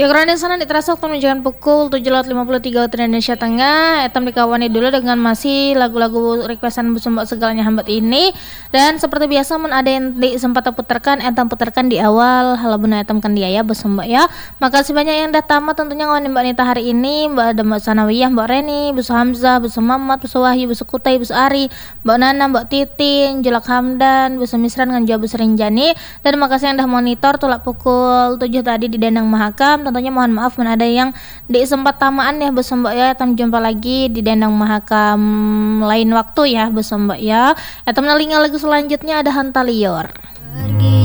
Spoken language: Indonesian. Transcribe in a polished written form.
Ya karena sana terasa waktu menunjukkan pukul 7:53 waktu Indonesia Tengah. Etam dikawani dulu dengan masih lagu-lagu requestan besumbak segalanya hambat ini. Dan seperti biasa ada yang sempat putarkan, etam putarkan di awal. Halo benar etam kan dia ya besumbak ya. Makasih banyak yang dah tamat tentunya ngawani Mbak Nita hari ini. Mbak ada Mbak Sanawiyah, Mbak Reni, Busu Hamzah, Busu Mamat, Busu Wahyu, Busu Kutai, Busu Ari, Mbak Nana, Mbak Titin, Julak Hamdan, Busu Misran, Nganja, Busu Rinjani. Dan makasih yang dah monitor tulak pukul 7 tadi di Danang Mahakam. Tentunya mohon maaf ada yang di sempat tamaan ya besombak ya. Etam jumpa lagi di Danang Mahakam lain waktu ya besombak ya. Etam nalinga lagu selanjutnya ada Hantalior.